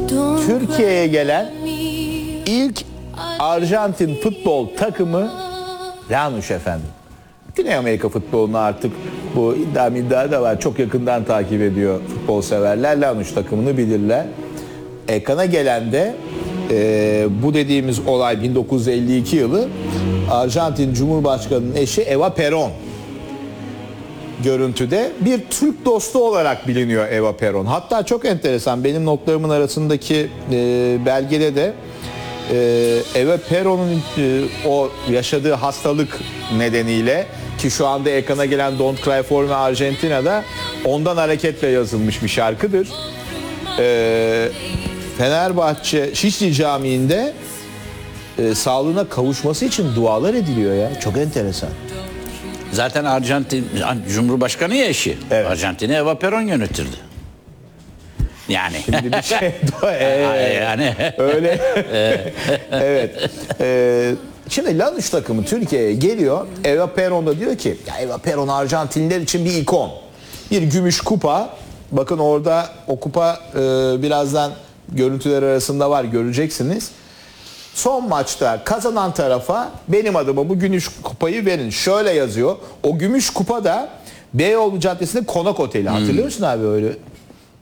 Türkiye'ye gelen ilk Arjantin futbol takımı Lanús efendim. Güney Amerika futbolunu artık bu iddia da var. Çok yakından takip ediyor futbol severler. Lanús takımını bilirler. Ekrana gelen de bu dediğimiz olay 1952 yılı Arjantin Cumhurbaşkanı'nın eşi Eva Perón. Görüntüde bir Türk dostu olarak biliniyor Eva Perón. Hatta çok enteresan, benim notlarımın arasındaki belgede de Eva Perón'un o yaşadığı hastalık nedeniyle, ki şu anda ekrana gelen Don't Cry For Me Argentina'da ondan hareketle yazılmış bir şarkıdır. Fenerbahçe Şişli Camii'nde sağlığına kavuşması için dualar ediliyor ya. Çok enteresan. Zaten Arjantin Cumhurbaşkanı ya eşi. Evet. Arjantin'i Eva Perón yönetirdi. Yani. Şimdi bir şey yani. öyle. Evet. Şimdi Lanús takımı Türkiye'ye geliyor. Eva Perón da diyor ki, ya Eva Perón Arjantinliler için bir ikon. Bir gümüş kupa. Bakın orada o kupa birazdan görüntüler arasında var, göreceksiniz. Son maçta kazanan tarafa benim adıma bu gümüş kupayı verin. Şöyle yazıyor. O gümüş kupa da Beyoğlu Caddesi'nde Konak Oteli. Hatırlıyor musun abi öyle?